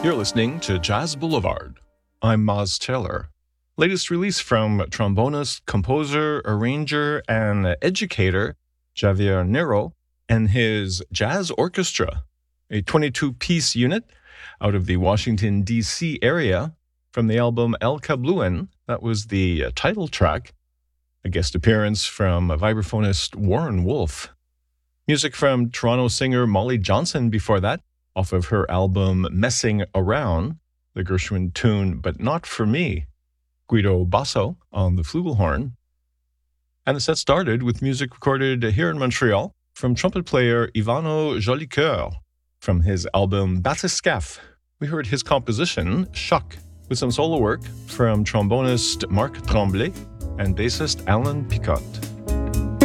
You're listening to Jazz Boulevard. I'm Maz Taylor. Latest release from trombonist, composer, arranger, and educator Javier Nero and his Jazz Orchestra, a 22-piece unit out of the Washington, D.C. area from the album El Cabluen. That was the title track. A guest appearance from vibraphonist Warren Wolf. Music from Toronto singer Molly Johnson before that, off of her album Messing Around, the Gershwin tune But Not For Me. Guido Basso on the flugelhorn. And the set started with music recorded here in Montreal from trumpet player Ivano Jolicoeur from his album Bathyscaphe. We heard his composition, Choc, with some solo work from trombonist Marc Tremblay and bassist Alan Picotte.